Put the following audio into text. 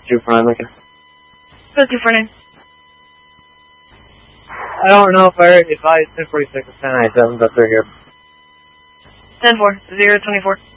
249, Lincoln. Go 249. I don't know if I heard advised 1046 or 1097, but they're here. 10-4, 024.